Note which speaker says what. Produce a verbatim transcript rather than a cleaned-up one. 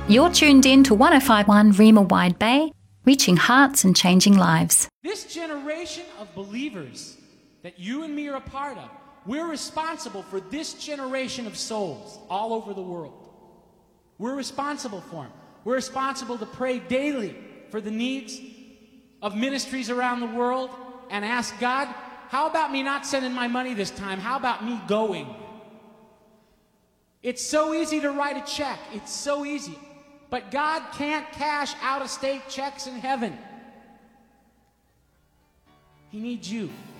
Speaker 1: You're tuned in to one oh five point one Rima Wide Bay, reaching hearts and changing lives.
Speaker 2: This generation of believers that you and me are a part of, we're responsible for this generation of souls all over the world. We're responsible for them. We're responsible to pray daily for the needs of ministries around the world and ask God, how about me not sending my money this time? How about me going? It's so easy to write a check. It's so easy. But God can't cash out-of-state checks in heaven. He needs you.